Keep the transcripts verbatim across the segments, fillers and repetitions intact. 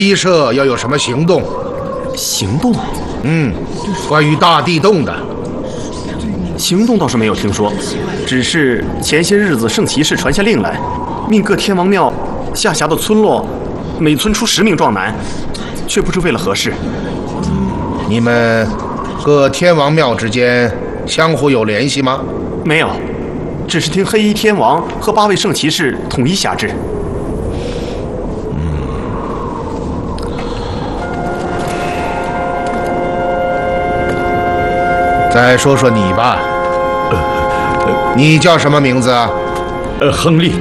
一社要有什么行动？ 行动？ 嗯，关于大地洞的行动倒是没有听说，只是前些日子圣骑士传下令来，命各天王庙下辖的村落每村出十名壮男，却不知为了何事。 你们各天王庙之间相互有联系吗？ 没有，只是听黑衣天王和八位圣骑士统一辖制。 再说说你吧， 呃呃、你叫什么名字啊？ 呃，亨利。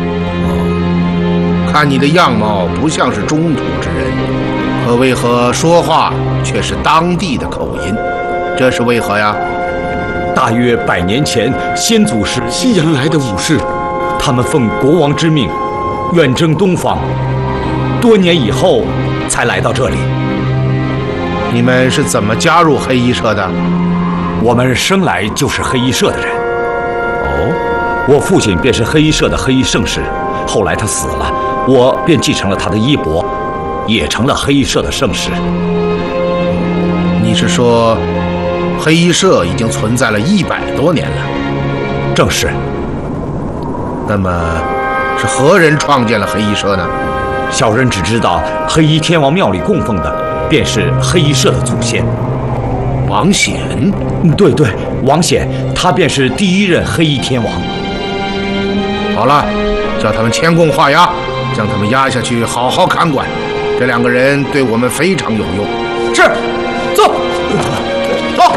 哦，看你的样貌不像是中土之人，可为何说话却是当地的口音？这是为何呀？ 大约百年前，先祖是西洋来的武士，他们奉国王之命，远征东方，多年以后才来到这里。 你们是怎么加入黑衣社的？ 我们生来就是黑衣社的人。 哦， 我父亲便是黑衣社的黑衣圣使，后来他死了，我便继承了他的衣钵，也成了黑衣社的圣使。 你是说，黑衣社已经存在了一百多年了？ 正是。 那么，是何人创建了黑衣社呢？ 小人只知道黑衣天王庙里供奉的便是黑衣社的祖先。 王显， 对对，王显，他便是第一任黑衣天王。 好了，叫他们签供画押，将他们押下去，好好看管。这两个人对我们非常有用。 是，走，走，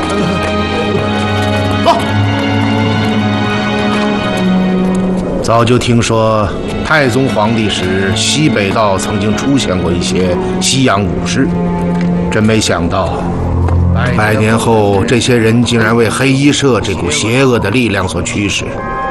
走。 早就听说太宗皇帝时，西北道曾经出现过一些西洋武士，真没想到。百年后，这些人竟然为黑衣社这股邪恶的力量所驱使。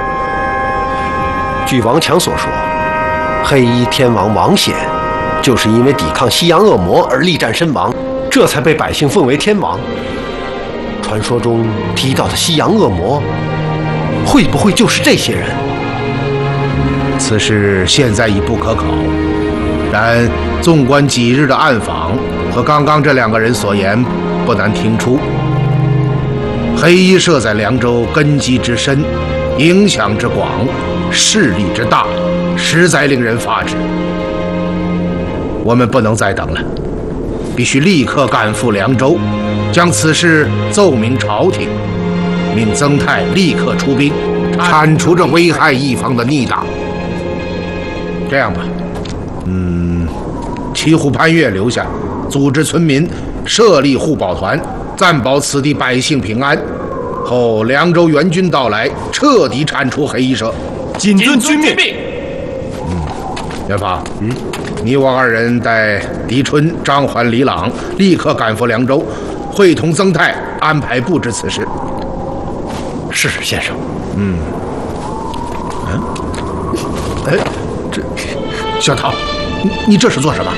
据王强所说，黑衣天王王显就是因为抵抗西洋恶魔而力战身亡，这才被百姓奉为天王。传说中提到的西洋恶魔，会不会就是这些人？ 此事现在已不可考，然纵观几日的暗访和刚刚这两个人所言，不难听出，黑衣社在凉州根基之深，影响之广，势力之大，实在令人发指。我们不能再等了，必须立刻赶赴凉州，将此事奏明朝廷，命曾泰立刻出兵，铲除这危害一方的逆党。这样吧，嗯，骑虎潘岳留下，组织村民设立护保团，暂保此地百姓平安。后凉州援军到来，彻底铲除黑衣社。 谨遵军命。 嗯，元发，嗯，你我二人带狄春、张环、李朗立刻赶赴凉州，会同曾泰安排布置此事。 是，先生。 嗯，嗯，哎，这小桃，你你这是做什么？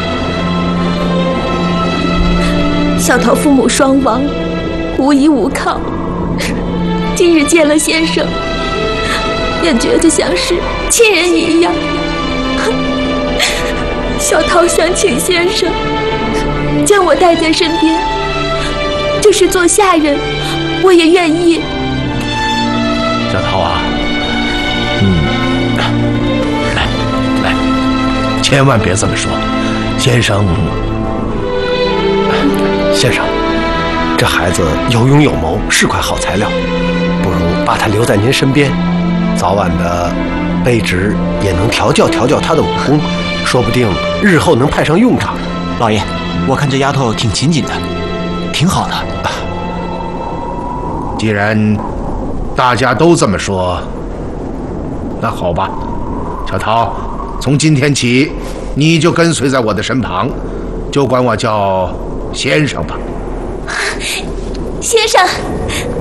小桃父母双亡，无依无靠，今日见了先生，也觉得像是亲人一样。小桃想请先生将我带在身边，就是做下人，我也愿意。 小桃啊，嗯，来来，千万别这么说，先生。 先生，这孩子有勇有谋，是块好材料，不如把他留在您身边，早晚的卑职也能调教调教他的武功，说不定日后能派上用场。 老爷，我看这丫头挺勤谨的，挺好的。 既然大家都这么说，那好吧，小桃，从今天起，你就跟随在我的身旁，就管我叫先生吧。 先生，